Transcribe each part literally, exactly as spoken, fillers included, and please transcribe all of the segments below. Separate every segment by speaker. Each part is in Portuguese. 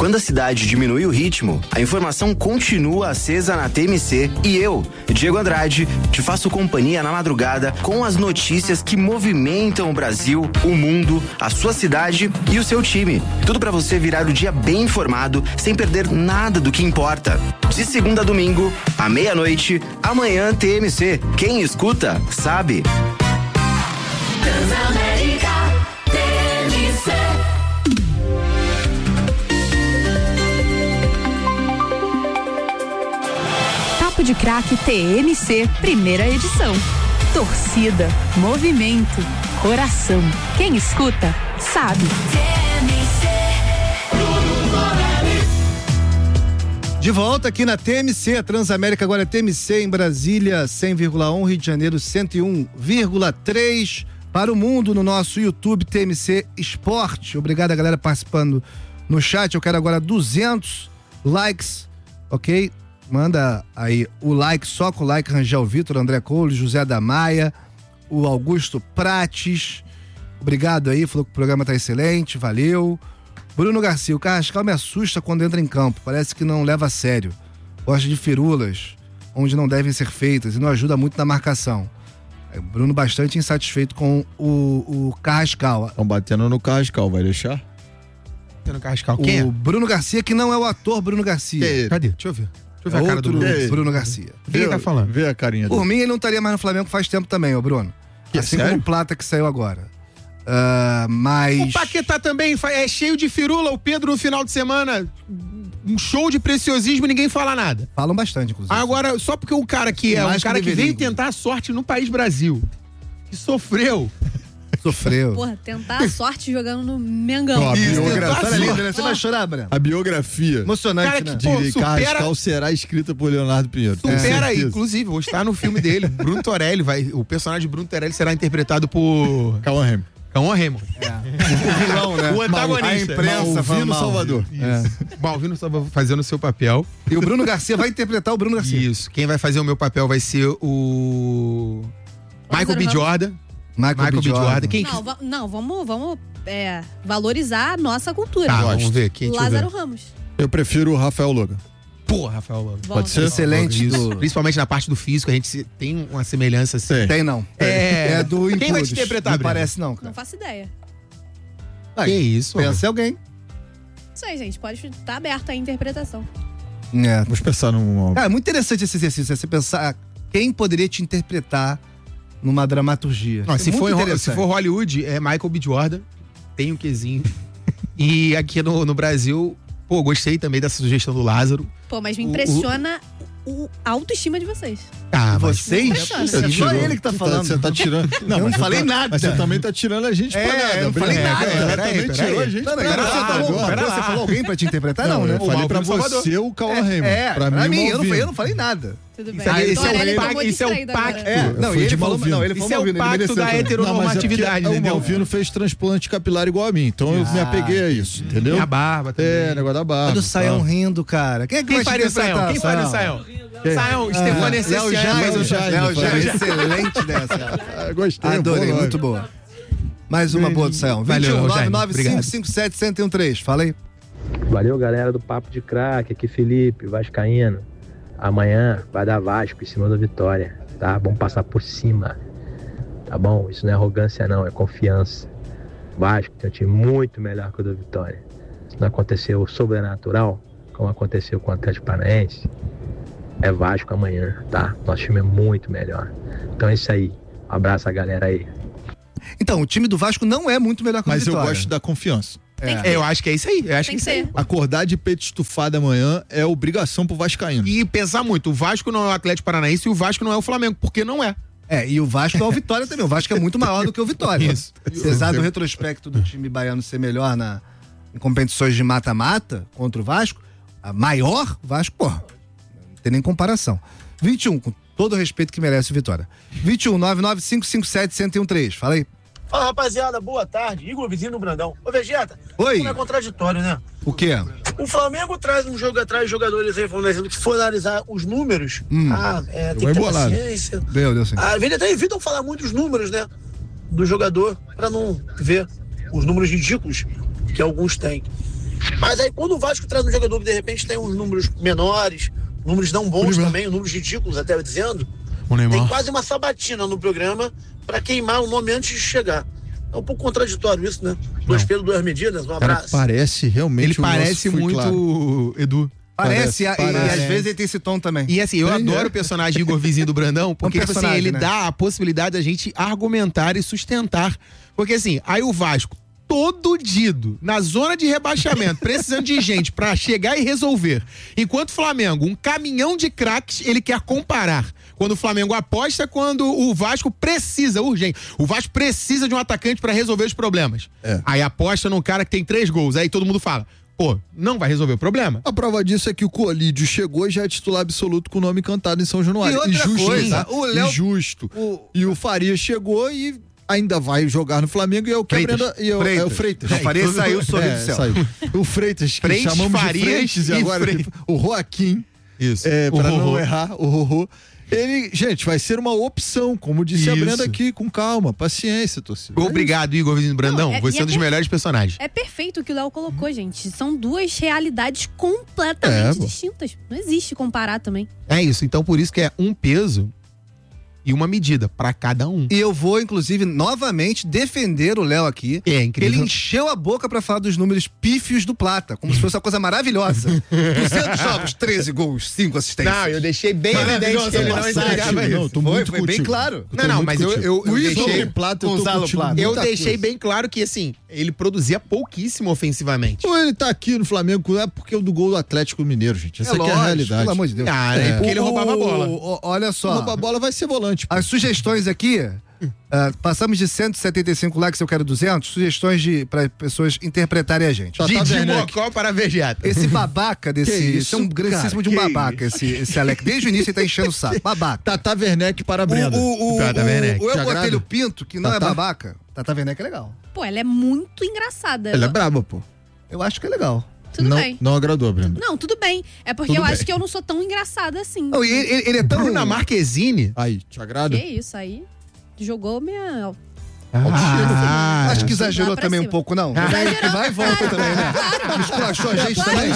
Speaker 1: Quando a cidade diminui o ritmo, a informação continua acesa na T M C e eu, Diego Andrade, te faço companhia na madrugada com as notícias que movimentam o Brasil, o mundo, a sua cidade e o seu time. Tudo pra você virar o dia bem informado, sem perder nada do que importa. De segunda a domingo, à meia-noite, amanhã T M C. Quem escuta, sabe.
Speaker 2: Transamérica T M C.
Speaker 3: Papo de Craque T M C, primeira edição. Torcida, movimento, coração. Quem escuta, sabe.
Speaker 4: De volta aqui na T M C, a Transamérica agora é T M C em Brasília, cem vírgula um, Rio de Janeiro, cento e um vírgula três. Para o mundo no nosso YouTube T M C Esporte. Obrigado a galera participando no chat. Eu quero agora duzentos likes, ok? Manda aí o like, só com o like, Rangel Vitor, André Coulo, José da Maia, o Augusto Prates. Obrigado aí, falou que o programa tá excelente, valeu. Bruno Garcia, o Carrascal me assusta quando entra em campo, parece que não leva a sério. Gosta de firulas, onde não devem ser feitas e não ajuda muito na marcação. Bruno bastante insatisfeito com o, o Carrascal.
Speaker 5: Estão batendo no Carrascal, vai deixar?
Speaker 6: Batendo no Carrascal.
Speaker 4: O
Speaker 6: Quem é?
Speaker 4: Bruno Garcia, que não é o ator Bruno Garcia.
Speaker 5: É
Speaker 6: Cadê? Deixa eu ver. Deixa eu ver
Speaker 4: É
Speaker 6: a cara do
Speaker 4: outro
Speaker 6: Bruno.
Speaker 4: Bruno Garcia.
Speaker 6: Quem tá falando?
Speaker 5: Vê a carinha
Speaker 4: Por
Speaker 5: dele.
Speaker 4: mim, ele não estaria mais no Flamengo faz tempo também, ô Bruno.
Speaker 5: Que,
Speaker 4: assim
Speaker 5: sério?
Speaker 4: como o Plata que saiu agora. Uh, mas...
Speaker 6: O Paquetá também é cheio de firula. O Pedro no final de semana, um show de preciosismo, ninguém fala nada.
Speaker 4: Falam bastante, inclusive.
Speaker 6: Agora, só porque o cara que é
Speaker 4: Mais
Speaker 6: um
Speaker 4: que
Speaker 6: cara que
Speaker 4: deveria,
Speaker 6: veio
Speaker 4: inclusive.
Speaker 6: tentar a sorte no país Brasil, que sofreu.
Speaker 4: Sofreu.
Speaker 7: Porra, tentar a sorte jogando no Mengão.
Speaker 5: Ó, a
Speaker 6: Isso,
Speaker 5: biografia,
Speaker 4: Olha ali, né? Você vai chorar, Breno.
Speaker 5: a biografia
Speaker 4: Emocionante,
Speaker 6: Cara,
Speaker 4: né?
Speaker 6: que-
Speaker 5: de
Speaker 6: Pô, supera-
Speaker 5: Carrascal será escrita por Leonardo Pinheiro. tenho
Speaker 6: Supera aí,
Speaker 5: certeza.
Speaker 6: inclusive, vou estar no filme dele. Bruno Torelli, vai, o personagem de Bruno Torelli será interpretado por
Speaker 5: Cauã Raymond.
Speaker 6: Cauã Raymond.
Speaker 4: O vilão, né?
Speaker 6: O antagonista.
Speaker 4: A imprensa
Speaker 5: Malvino
Speaker 4: falando mal.
Speaker 5: Salvador.
Speaker 4: É.
Speaker 6: Malvino estava fazendo o seu papel.
Speaker 4: E o Bruno Garcia vai interpretar o Bruno Garcia.
Speaker 6: Isso. Quem vai fazer o meu papel vai ser o Michael B.
Speaker 7: Ramos.
Speaker 6: Jordan.
Speaker 4: Michael,
Speaker 6: Michael
Speaker 4: B.
Speaker 6: B. Jordan.
Speaker 4: Jordan.
Speaker 6: Quem
Speaker 7: Não, va- não, vamos, vamos é, valorizar a nossa cultura.
Speaker 6: Tá,
Speaker 5: Gosto.
Speaker 6: vamos ver. Quem deixa eu
Speaker 7: Lázaro
Speaker 6: ver.
Speaker 7: Ramos.
Speaker 5: Eu prefiro o Rafael Logan.
Speaker 6: Porra, Rafael Logan.
Speaker 7: Vamos.
Speaker 5: Pode ser?
Speaker 4: Excelente.
Speaker 6: Isso.
Speaker 4: Do...
Speaker 6: Principalmente na parte do físico, a gente se- tem uma semelhança assim.
Speaker 5: Tem.
Speaker 4: Tem não.
Speaker 6: É.
Speaker 4: É do
Speaker 6: Quem vai te
Speaker 4: Impludes.
Speaker 6: interpretar,
Speaker 4: Não
Speaker 6: Breno?
Speaker 4: parece não, cara.
Speaker 7: Não faço ideia.
Speaker 4: Aí,
Speaker 6: Que isso,
Speaker 4: pensa em alguém.
Speaker 7: Isso aí, gente. Pode estar aberta a interpretação.
Speaker 4: É.
Speaker 5: Vamos pensar num...
Speaker 4: Cara, é muito interessante esse exercício, é você pensar quem poderia te interpretar numa dramaturgia.
Speaker 6: Não,
Speaker 4: Isso é
Speaker 6: se,
Speaker 4: muito
Speaker 6: for, em Ho- se
Speaker 4: interessante.
Speaker 6: for Hollywood, é Michael B. Jordan. Tem um quezinho. E aqui no, no Brasil, pô, gostei também dessa sugestão do Lázaro.
Speaker 7: Pô, mas me
Speaker 6: O-
Speaker 7: impressiona o, a autoestima de vocês.
Speaker 6: Ah, mas-
Speaker 4: Vocês?
Speaker 7: Impressiona.
Speaker 4: É só ele que tá falando.
Speaker 5: Você tá tirando...
Speaker 4: Eu não
Speaker 5: mas você
Speaker 4: falei
Speaker 5: tá-
Speaker 4: nada.
Speaker 5: Mas você também tá tirando a gente
Speaker 4: É,
Speaker 5: pra nada.
Speaker 4: eu não falei
Speaker 5: Breno.
Speaker 4: nada.
Speaker 5: É,
Speaker 6: Peraí,
Speaker 5: também
Speaker 6: peraí.
Speaker 5: tirou a gente
Speaker 4: Não, não,
Speaker 5: pra
Speaker 4: agora
Speaker 5: nada.
Speaker 4: você falou,
Speaker 5: Agora.
Speaker 4: agora você falou alguém pra te interpretar? Não, né?
Speaker 5: Eu falei pra
Speaker 6: Malvino Salvador.
Speaker 5: você o Cauã Raymond.
Speaker 4: É,
Speaker 5: pra mim,
Speaker 4: mim,
Speaker 5: o
Speaker 4: eu não,
Speaker 5: Malvino.
Speaker 4: eu não falei nada.
Speaker 7: Tudo bem.
Speaker 6: Ah, esse
Speaker 7: Então,
Speaker 6: é o
Speaker 7: ele
Speaker 6: pacto-
Speaker 7: tomou
Speaker 6: esse é o
Speaker 7: distraído
Speaker 6: pacto.
Speaker 7: agora.
Speaker 4: É, não,
Speaker 5: Foi
Speaker 4: e
Speaker 5: de
Speaker 4: ele falou,
Speaker 5: Malvino.
Speaker 4: não, ele falou
Speaker 6: Isso é o
Speaker 4: Malvino, ele
Speaker 6: pacto
Speaker 4: mereceu
Speaker 6: da
Speaker 4: também.
Speaker 5: Não, mas é porque
Speaker 6: heteronormatividade,
Speaker 5: o
Speaker 6: entendeu?
Speaker 5: Malvino fez transplante capilar igual a mim, então eu me apeguei a isso, entendeu?
Speaker 6: Tem a barba também.
Speaker 5: É, negócio da barba.
Speaker 4: Olha o Saião
Speaker 5: tal.
Speaker 4: rindo, cara. Quem é que
Speaker 6: Quem
Speaker 4: vai
Speaker 6: faria o
Speaker 4: te interpretar,
Speaker 6: Saião? Quem faria o Saião? Saião, Stefano
Speaker 4: Léo
Speaker 6: Essencial.
Speaker 4: Jaime,
Speaker 5: Léo Jaime,
Speaker 4: Léo Jaime,
Speaker 5: faz.
Speaker 4: excelente dessa.
Speaker 5: Ah, gostei.
Speaker 4: Adorei,
Speaker 5: bom nome.
Speaker 4: muito boa. Mais uma boa do Saião.
Speaker 6: Valeu,
Speaker 4: vinte e um,
Speaker 6: Léo Jaime,
Speaker 4: nove nove cinco
Speaker 6: obrigado.
Speaker 4: cinco sete zero zero um três. Fala aí.
Speaker 8: Valeu, galera do Papo de Craque, aqui Felipe, vascaíno. Amanhã vai dar Vasco em cima da Vitória, tá? Vamos passar por cima, tá bom? Isso não é arrogância não, é confiança. Vasco tem um time muito melhor que o do Vitória. Se não aconteceu o sobrenatural, como aconteceu com o Atlético Paranaense, é Vasco amanhã, tá? Nosso time é muito melhor. Então é isso aí, um abraço a galera aí.
Speaker 4: Então, o time do Vasco não é muito melhor que o
Speaker 5: Mas eu
Speaker 4: Vitória.
Speaker 5: gosto da confiança.
Speaker 7: Tem que
Speaker 6: É, eu acho que é isso aí. Eu acho
Speaker 7: Tem
Speaker 6: que
Speaker 7: que
Speaker 6: é isso aí.
Speaker 7: ser.
Speaker 5: Acordar de peito estufado amanhã é obrigação pro vascaíno.
Speaker 6: E pensar muito, o Vasco não é o Atlético Paranaense e o Vasco não é o Flamengo, porque não é.
Speaker 4: É, e o Vasco é o Vitória também. O Vasco é muito maior do que o Vitória.
Speaker 6: Isso.
Speaker 4: Apesar do retrospecto do time baiano ser melhor na, em competições de mata-mata contra o Vasco, a maior Vasco, pô, não tem nem comparação. vinte e um, com todo o respeito que merece o Vitória. vinte e um, nove nove cinco cinco sete zero zero um três. Fala aí.
Speaker 9: Fala, rapaziada, boa tarde. Igor, vizinho do Brandão. Ô, Vegeta,
Speaker 4: Oi.
Speaker 9: isso não é contraditório, né?
Speaker 4: O quê?
Speaker 9: O Flamengo traz um jogo atrás jogadores aí, falando assim, que se for analisar os números,
Speaker 4: Hum.
Speaker 9: ah, é, tem
Speaker 5: Vai
Speaker 9: que ter
Speaker 5: bolado.
Speaker 9: paciência.
Speaker 4: Deu, deu sim.
Speaker 9: Ah, eles até evitam falar muito os números, né? Do jogador, pra não ver os números ridículos que alguns têm. Mas aí quando o Vasco traz um jogador que de repente tem uns números menores, números não bons também, números ridículos até eu dizendo, tem quase uma sabatina no programa pra queimar o nome antes de chegar. É um pouco contraditório isso, né? Dois pelos, duas medidas, um
Speaker 5: Cara,
Speaker 9: abraço.
Speaker 5: parece realmente
Speaker 6: Ele
Speaker 5: o nosso
Speaker 6: parece
Speaker 5: Fui
Speaker 6: muito
Speaker 5: Claro.
Speaker 6: Edu.
Speaker 4: Parece,
Speaker 5: Parece,
Speaker 4: e, e
Speaker 5: parece.
Speaker 4: às vezes ele tem esse tom também.
Speaker 6: E assim, eu
Speaker 5: Tem,
Speaker 6: adoro
Speaker 5: é.
Speaker 6: o personagem Igor Vizinho do Brandão, porque tipo assim,
Speaker 4: personagem,
Speaker 6: ele
Speaker 4: né?
Speaker 6: dá a possibilidade da gente argumentar e sustentar. Porque assim, aí o Vasco, todo dido, na zona de rebaixamento, precisando de gente pra chegar e resolver. Enquanto o Flamengo, um caminhão de craques, ele quer comparar. Quando o Flamengo aposta, quando o Vasco precisa, urgente. O Vasco precisa de um atacante pra resolver os problemas.
Speaker 5: É.
Speaker 6: Aí aposta num cara que tem três gols. Aí todo mundo fala, pô, não vai resolver o problema.
Speaker 5: A prova disso é que o Colídio chegou e já é titular absoluto com o nome cantado em São Januário.
Speaker 4: E outra
Speaker 5: Injusto,
Speaker 4: coisa,
Speaker 5: tá?
Speaker 4: o Léo-
Speaker 5: Injusto.
Speaker 4: O-
Speaker 5: E o Faria chegou e ainda vai jogar no Flamengo e é o que
Speaker 6: Freitas.
Speaker 5: a Brenda... E é o, é o Freitas.
Speaker 4: O Faria saiu, sorriso
Speaker 5: É,
Speaker 4: do céu.
Speaker 5: saiu. O Freitas, que
Speaker 6: Freitas,
Speaker 5: chamamos
Speaker 6: Farias
Speaker 5: de Freitas e
Speaker 6: e
Speaker 5: agora
Speaker 6: Freitas.
Speaker 5: o Joaquim,
Speaker 6: Isso.
Speaker 5: é,
Speaker 6: O
Speaker 5: pra não
Speaker 6: Rorô.
Speaker 5: errar, o Rorô. Ele, gente, vai ser uma opção, como disse a
Speaker 6: Isso.
Speaker 5: Brenda aqui, com calma, paciência, torcida.
Speaker 6: Obrigado, Igor Vizinho do Brandão.
Speaker 7: Não, é-
Speaker 6: Você
Speaker 7: e
Speaker 6: é
Speaker 7: é
Speaker 6: um dos
Speaker 7: per-
Speaker 6: melhores personagens.
Speaker 7: É perfeito o que o Léo colocou, gente. São duas realidades completamente
Speaker 5: É, pô.
Speaker 7: distintas. Não existe comparar também.
Speaker 6: É isso. Então, por isso que é um peso e uma medida pra cada um.
Speaker 4: E eu vou, inclusive, novamente defender o Léo aqui.
Speaker 6: É incrível.
Speaker 4: Ele encheu a boca pra falar dos números pífios do Plata, como se fosse uma coisa maravilhosa. duzentos jogos, treze gols, cinco assistências.
Speaker 6: Não, eu deixei bem evidente que ele não
Speaker 4: passagem.
Speaker 6: entregava
Speaker 5: Não,
Speaker 6: isso.
Speaker 5: tô
Speaker 4: Foi,
Speaker 5: muito
Speaker 4: foi bem
Speaker 5: contigo.
Speaker 4: claro.
Speaker 6: Não, não, mas eu, eu, eu
Speaker 5: Luiz
Speaker 6: deixei,
Speaker 5: Henrique Plata, eu tô
Speaker 4: Gonzalo
Speaker 5: contigo.
Speaker 4: Plata.
Speaker 6: eu
Speaker 5: Muita
Speaker 6: deixei
Speaker 5: coisa.
Speaker 6: bem claro que, assim, ele produzia pouquíssimo ofensivamente.
Speaker 5: Ou ele tá aqui no Flamengo, é porque o do gol do Atlético Mineiro, gente. Essa aqui é
Speaker 4: lógico,
Speaker 5: a realidade.
Speaker 4: pelo amor de Deus.
Speaker 6: Ah, é porque ele roubava a bola.
Speaker 4: O- o- Olha só.
Speaker 5: Rouba a bola vai ser volante. pô.
Speaker 4: As sugestões aqui, ah, passamos de cento e setenta e cinco likes, eu quero duzentos, sugestões de para pessoas interpretarem a gente.
Speaker 5: Tata
Speaker 6: Didi
Speaker 5: Werneck.
Speaker 6: Mocó para Vegeta.
Speaker 4: Esse babaca desse.
Speaker 5: Que isso,
Speaker 4: esse é um grandíssimo de um
Speaker 5: cara, que
Speaker 4: babaca, esse, esse Alex. Desde o início ele tá enchendo o saco. Babaca.
Speaker 5: Tata Werneck para a Brenda.
Speaker 4: O, o, o,
Speaker 6: Tata
Speaker 4: o,
Speaker 6: Werneck.
Speaker 4: o
Speaker 5: Te
Speaker 4: Eu
Speaker 5: agrada?
Speaker 4: Botelho Pinto, que não
Speaker 5: Tata?
Speaker 4: é babaca. Tata Werneck é legal.
Speaker 7: Pô, ela é muito engraçada.
Speaker 5: Ela é braba, pô.
Speaker 4: Eu acho que é legal.
Speaker 7: Tudo
Speaker 5: não,
Speaker 7: bem.
Speaker 5: não agradou, Brenda.
Speaker 7: Não, tudo bem. É porque
Speaker 5: Tudo
Speaker 7: eu
Speaker 5: bem.
Speaker 7: acho que eu não sou tão engraçada assim.
Speaker 4: Não, e ele, ele- ele é tão.
Speaker 6: Bruna Marquezine.
Speaker 5: Aí, te agrada?
Speaker 7: Que isso aí? Jogou minha.
Speaker 6: Ah,
Speaker 4: Acho que
Speaker 7: Lá
Speaker 4: exagerou
Speaker 7: pra
Speaker 4: também um
Speaker 7: cima.
Speaker 4: pouco, não.
Speaker 6: Ah.
Speaker 4: Vai, que vai e volta
Speaker 7: Claro,
Speaker 4: também, né? Esculachou a gente também.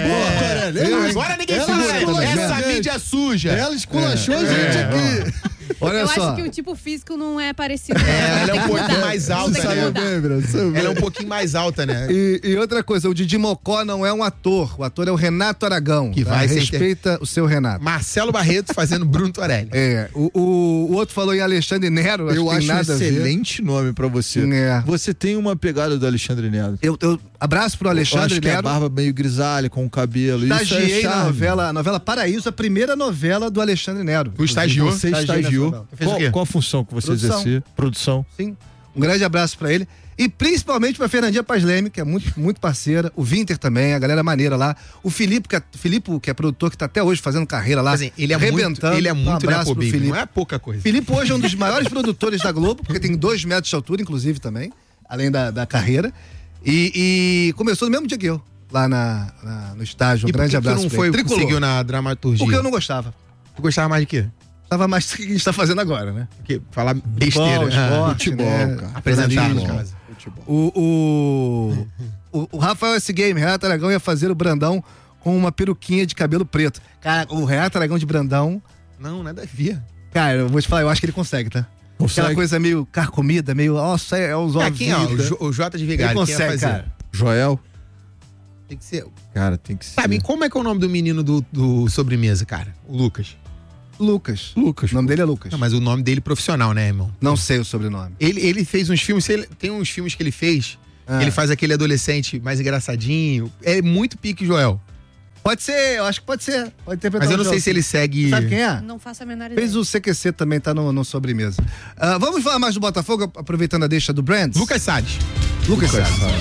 Speaker 6: Agora ninguém
Speaker 5: Ela
Speaker 6: fala
Speaker 5: esculachou
Speaker 6: essa
Speaker 5: a gente.
Speaker 6: mídia suja.
Speaker 5: Ela esculachou a gente aqui.
Speaker 4: Olha
Speaker 7: eu
Speaker 4: só.
Speaker 7: acho que o tipo físico não é parecido.
Speaker 6: É, ela é
Speaker 7: Tem
Speaker 6: um
Speaker 7: que
Speaker 6: pouquinho
Speaker 7: mudar.
Speaker 6: mais alta,
Speaker 7: Tem que
Speaker 6: né?
Speaker 7: mudar.
Speaker 5: bem, Brenda. saiu
Speaker 6: Ela é
Speaker 5: bem.
Speaker 6: um pouquinho mais alta, né?
Speaker 4: E, e outra coisa, o Didi Mocó não é um ator. O ator é o Renato Aragão.
Speaker 6: Que
Speaker 4: tá?
Speaker 6: vai ser
Speaker 4: Respeita o seu Renato.
Speaker 6: Marcelo Barreto fazendo Bruno Torelli.
Speaker 4: É, o, o, o outro falou em Alexandre Nero. Acho
Speaker 5: Eu
Speaker 4: que tem
Speaker 5: acho um
Speaker 4: nada a ver.
Speaker 5: excelente nome pra você.
Speaker 4: É.
Speaker 5: Você tem uma pegada do Alexandre Nero.
Speaker 4: Eu, eu abraço pro
Speaker 5: Eu
Speaker 4: Alexandre
Speaker 5: acho que a
Speaker 4: Nero.
Speaker 5: barba meio grisalha, com o cabelo. Isso é
Speaker 4: Estagiei na
Speaker 5: charme.
Speaker 4: novela, novela Paraíso, a primeira novela do Alexandre Nero.
Speaker 6: Tu estagiou?
Speaker 5: Você
Speaker 4: Estagiei
Speaker 5: estagiou.
Speaker 4: nessa novela.
Speaker 6: Fez o quê?
Speaker 5: Qual, qual a função que você
Speaker 4: Produção.
Speaker 5: exercia? Produção.
Speaker 4: Sim. Um grande abraço pra ele. E principalmente pra Fernandinha Paz Leme, que é muito, muito parceira. O Winter também, a galera maneira lá. O Filipe, que é, Filipe, que é produtor, que tá até hoje fazendo carreira lá.
Speaker 6: Assim, ele é muito,
Speaker 4: arrebentando.
Speaker 6: ele é
Speaker 4: Um
Speaker 6: muito
Speaker 4: abraço
Speaker 6: Nepo
Speaker 4: pro
Speaker 6: Baby,
Speaker 4: Filipe.
Speaker 6: não é pouca coisa.
Speaker 4: Filipe hoje é um dos maiores produtores da Globo, porque tem dois metros de altura, inclusive, também, além da, da carreira. E, e começou no mesmo dia que eu, lá na, na- no estágio. Um
Speaker 6: E por
Speaker 4: grande
Speaker 6: que tu
Speaker 4: abraço
Speaker 6: não
Speaker 4: pra
Speaker 6: foi
Speaker 4: ele. Tricolor.
Speaker 6: conseguiu na dramaturgia?
Speaker 4: Porque eu não gostava.
Speaker 6: Tu gostava mais de quê?
Speaker 4: Tava mais do que a gente tá fazendo agora, né?
Speaker 6: Porque falar besteira.
Speaker 4: Futebol,
Speaker 6: Ah,
Speaker 4: esporte,
Speaker 5: futebol,
Speaker 4: né?
Speaker 5: cara.
Speaker 6: apresentar no
Speaker 4: Jornalismo.
Speaker 6: caso.
Speaker 4: O, o, o, o Rafael S. Game, Renato Aragão ia fazer o Brandão com uma peruquinha de cabelo preto. Cara, o Renato Aragão de Brandão,
Speaker 6: Não, nada a ver.
Speaker 4: cara, eu vou te falar, eu acho que ele consegue, tá?
Speaker 5: Consegue.
Speaker 4: Aquela coisa meio carcomida, meio, nossa, é os
Speaker 6: Ah,
Speaker 4: ovos.
Speaker 6: quem, ó, o, J- o J de
Speaker 4: Ele
Speaker 6: Vigário, quem ia
Speaker 4: consegue,
Speaker 6: fazer?
Speaker 4: cara.
Speaker 5: Joel.
Speaker 6: Tem que ser.
Speaker 5: Cara, tem que ser.
Speaker 6: Sabe, como é que é o nome do menino do, do sobremesa, cara? O Lucas.
Speaker 4: Lucas.
Speaker 5: Lucas.
Speaker 4: O nome dele é Lucas.
Speaker 6: Não, mas o nome dele profissional, né, irmão?
Speaker 4: Não sei o sobrenome.
Speaker 6: Ele, ele fez uns filmes, ele- tem uns filmes que ele fez,
Speaker 4: Ah.
Speaker 6: ele faz aquele adolescente mais engraçadinho. É muito pique Joel.
Speaker 4: Pode ser, eu acho que pode ser. Pode interpretar
Speaker 6: Mas eu
Speaker 4: um
Speaker 6: não sei
Speaker 4: jogo.
Speaker 6: se ele segue.
Speaker 4: Sabe quem é?
Speaker 7: Não faço a menor ideia.
Speaker 4: Fez o C Q C também, tá no, no sobremesa. Ah, vamos falar mais do Botafogo, aproveitando a deixa do Brands?
Speaker 6: Lucas Salles.
Speaker 4: Lucas,
Speaker 5: Lucas
Speaker 4: Salles.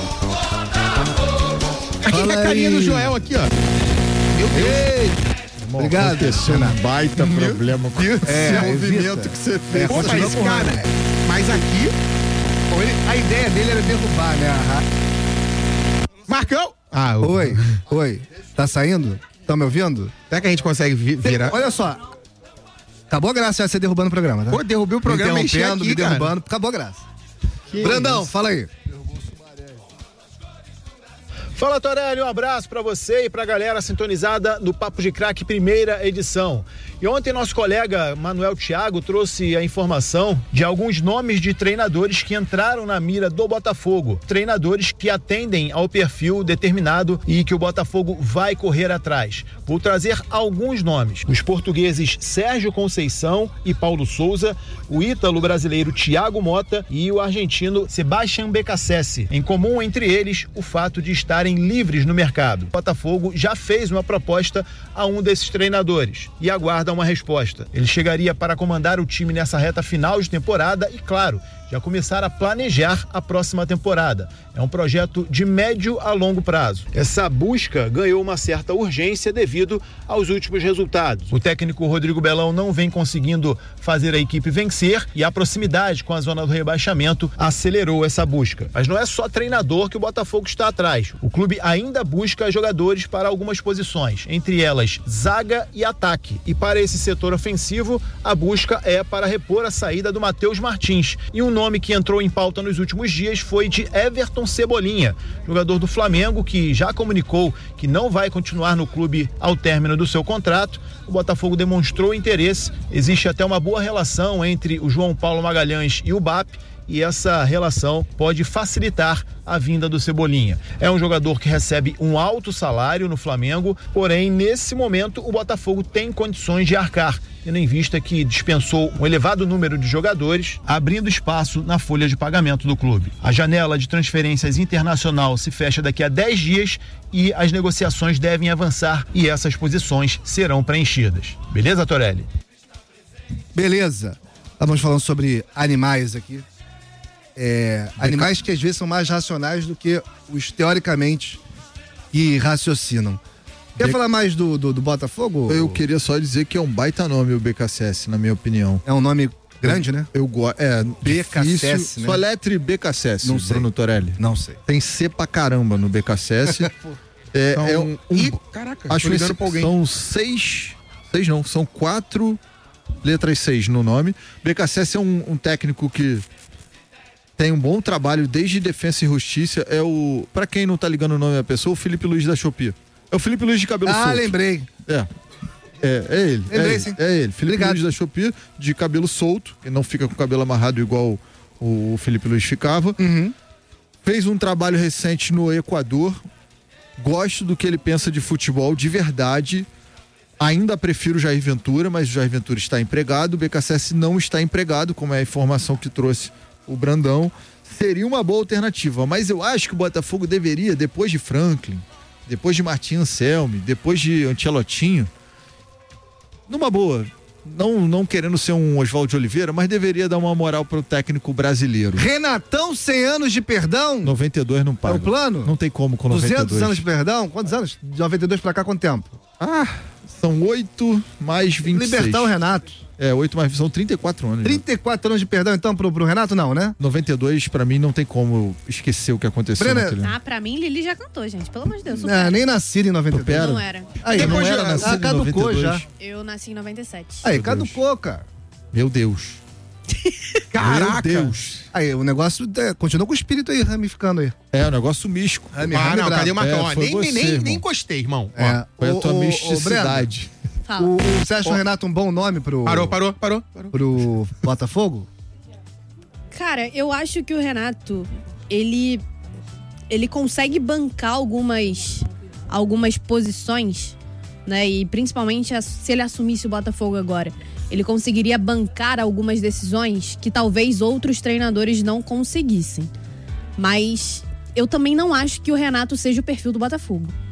Speaker 6: Aqui
Speaker 4: Fala
Speaker 6: é a carinha
Speaker 4: aí.
Speaker 6: do Joel aqui, ó. Meu Deus.
Speaker 4: Obrigado.
Speaker 5: Aconteceu um baita problema com esse
Speaker 4: É,
Speaker 5: movimento
Speaker 4: evita.
Speaker 5: que você fez.
Speaker 4: É,
Speaker 6: Pô,
Speaker 4: continua
Speaker 6: mas,
Speaker 4: com o
Speaker 6: cara,
Speaker 4: Ramos.
Speaker 6: mas aqui.
Speaker 4: Pô, ele- a ideia dele era derrubar, né? a ra-
Speaker 6: Marcão! Ah, o-
Speaker 4: Oi, oi. Tá saindo? Tá me ouvindo?
Speaker 6: Será que a gente consegue vi- virar?
Speaker 4: Olha só. Acabou a graça já você derrubando o programa, tá?
Speaker 6: Pô, derrubei o programa
Speaker 4: me
Speaker 6: e enchi
Speaker 4: interrompendo,
Speaker 6: aqui,
Speaker 4: me
Speaker 6: cara.
Speaker 4: derrubando. Acabou a graça.
Speaker 6: Que
Speaker 4: Brandão,
Speaker 6: isso?
Speaker 4: fala aí.
Speaker 10: Fala, Torelli, um abraço pra você e pra galera sintonizada no Papo de Craque primeira edição. E ontem nosso colega Manuel Thiago trouxe a informação de alguns nomes de treinadores que entraram na mira do Botafogo. Treinadores que atendem ao perfil determinado e que o Botafogo vai correr atrás. Vou trazer alguns nomes. Os portugueses Sérgio Conceição e Paulo Souza, o ítalo brasileiro Thiago Mota e o argentino Sebastián Beccacece. Em comum entre eles, o fato de estarem livres no mercado. O Botafogo já fez uma proposta a um desses treinadores e aguarda uma resposta. Ele chegaria para comandar o time nessa reta final de temporada e, claro, já começar a planejar a próxima temporada. É um projeto de médio a longo prazo. Essa busca ganhou uma certa urgência devido aos últimos resultados. O técnico Rodrigo Belão não vem conseguindo fazer a equipe vencer e a proximidade com a zona do rebaixamento acelerou essa busca. Mas não é só treinador que o Botafogo está atrás. O clube ainda busca jogadores para algumas posições, entre elas zaga e ataque. E para esse setor ofensivo, a busca é para repor a saída do Matheus Martins. E um nome que entrou em pauta nos últimos dias foi de Everton Cebolinha, jogador do Flamengo que já comunicou que não vai continuar no clube ao término do seu contrato. O Botafogo demonstrou interesse, existe até uma boa relação entre o João Paulo Magalhães e o B A P, e essa relação pode facilitar a vinda do Cebolinha. É um jogador que recebe um alto salário no Flamengo, porém, nesse momento, o Botafogo tem condições de arcar, tendo em vista que dispensou um elevado número de jogadores, abrindo espaço na folha de pagamento do clube. A janela de transferências internacional se fecha daqui a dez dias e as negociações devem avançar e essas posições serão preenchidas. Beleza, Torelli?
Speaker 4: Beleza. Estamos falando sobre animais aqui. É, animais que às vezes são mais racionais do que os teoricamente que raciocinam. Quer
Speaker 5: Be...
Speaker 4: falar mais do, do, do Botafogo?
Speaker 5: Eu queria só dizer que é um baita nome o Beccacece, na minha opinião.
Speaker 4: É um nome grande, né?
Speaker 5: Eu gosto. É,
Speaker 4: Beccacece, né?
Speaker 5: Só letre Beccacece,
Speaker 4: Não sei.
Speaker 5: Bruno Torelli.
Speaker 4: Não sei.
Speaker 5: Tem C pra caramba no Beccacece. é,
Speaker 6: São...
Speaker 5: é um, um...
Speaker 6: Ih, caraca,
Speaker 5: acho que são seis. Seis não, são quatro letras seis no nome. Beccacece é um, um técnico que tem um bom trabalho desde Defensa e Justiça. É o. Pra quem não tá ligando o nome da pessoa, o Felipe Luiz da Shopee. É o Felipe Luiz de cabelo
Speaker 4: ah,
Speaker 5: solto.
Speaker 4: Ah, lembrei.
Speaker 5: É. É, é ele.
Speaker 4: Lembrei,
Speaker 5: é, ele
Speaker 4: sim.
Speaker 5: é ele. Felipe
Speaker 4: Obrigado.
Speaker 5: Luiz da Shopee, de cabelo solto, que não fica com o cabelo amarrado igual o, o Felipe Luiz ficava.
Speaker 4: Uhum.
Speaker 5: Fez um trabalho recente no Equador. Gosto do que ele pensa de futebol, de verdade. Ainda prefiro o Jair Ventura, mas o Jair Ventura está empregado. O Beccacece não está empregado, como é a informação que trouxe o Brandão. Seria uma boa alternativa, mas eu acho que o Botafogo deveria, depois de Franklin, depois de Martim Anselmi, depois de Ancelotinho, numa boa, não, não querendo ser um Oswaldo de Oliveira, mas deveria dar uma moral pro técnico brasileiro.
Speaker 4: Renatão, cem anos de perdão?
Speaker 5: noventa e dois não paga.
Speaker 4: É o plano?
Speaker 5: Não tem como com noventa e dois.
Speaker 4: duzentos anos de perdão? Quantos anos? De noventa e dois pra cá, quanto tempo?
Speaker 5: Ah, são oito mais vinte e seis.
Speaker 4: Libertar o Renato.
Speaker 5: É, oito mais, são trinta e quatro anos.
Speaker 4: trinta e quatro né? anos de perdão, então, pro, pro Renato, não, né?
Speaker 5: noventa e dois, pra mim, não tem como esquecer o que aconteceu
Speaker 7: Brena,
Speaker 5: naquele ano.
Speaker 7: Ah, pra mim, Lili já cantou, gente. Pelo amor de Deus.
Speaker 4: Não, nem nascido em noventa e dois.
Speaker 5: Supera.
Speaker 7: Não era.
Speaker 4: Aí,
Speaker 5: Eu não
Speaker 4: depois
Speaker 5: era
Speaker 4: de-
Speaker 5: nascido
Speaker 4: ah,
Speaker 5: em
Speaker 4: caducou
Speaker 5: noventa e dois.
Speaker 4: já.
Speaker 7: Eu nasci em noventa e sete.
Speaker 4: Aí,
Speaker 5: Meu
Speaker 4: caducou, cara.
Speaker 5: Meu Deus.
Speaker 6: Caraca.
Speaker 5: Meu Deus.
Speaker 4: Aí, o negócio é, continua com o espírito aí, ramificando aí.
Speaker 5: É, um negócio místico.
Speaker 4: Rami,
Speaker 6: Ah,
Speaker 4: rami
Speaker 6: não,
Speaker 4: bravo.
Speaker 6: cadê o Marcão?
Speaker 5: É,
Speaker 6: Ó,
Speaker 5: foi
Speaker 6: nem,
Speaker 5: você,
Speaker 6: nem,
Speaker 5: irmão.
Speaker 6: nem encostei, irmão. Ó,
Speaker 4: É,
Speaker 5: Foi
Speaker 4: o-
Speaker 5: a tua
Speaker 4: o- o
Speaker 5: misticidade.
Speaker 7: Fala.
Speaker 4: O, o, você acha o Renato um bom nome pro,
Speaker 6: Parou, parou, parou, parou.
Speaker 4: pro Botafogo?
Speaker 7: Cara, eu acho que o Renato, ele ele consegue bancar algumas algumas posições, né? E principalmente a- se ele assumisse o Botafogo agora, ele conseguiria bancar algumas decisões que talvez outros treinadores não conseguissem. Mas eu também não acho que o Renato seja o perfil do Botafogo.